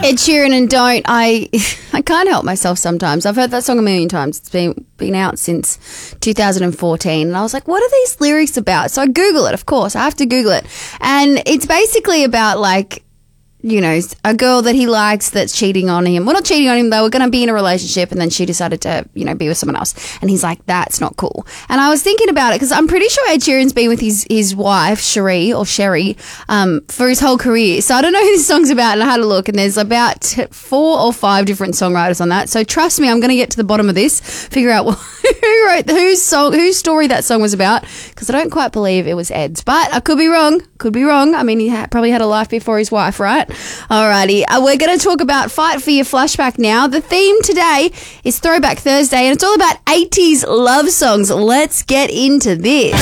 Ed Sheeran and Don't. I can't help myself sometimes. I've heard that song a million times. It's been out since 2014. And I was like, what are these lyrics about? So I Google it, of course. I have to Google it. And it's basically about like, you know, a girl that he likes that's cheating on him. Well, not cheating on him. They were going to be in a relationship and then she decided to, you know, be with someone else. And he's like, that's not cool. And I was thinking about it because I'm pretty sure Ed Sheeran's been with his wife, Sherry, for his whole career. So I don't know who this song's about, and I had a look, and there's about 4 or 5 different songwriters on that. So trust me, I'm going to get to the bottom of this, figure out who wrote whose story that song was about, because I don't quite believe it was Ed's. But I could be wrong. I mean, he probably had a life before his wife, right? Alrighty, we're going to talk about Fight for Your Flashback now. The theme today is Throwback Thursday, and it's all about 80s love songs. Let's get into this.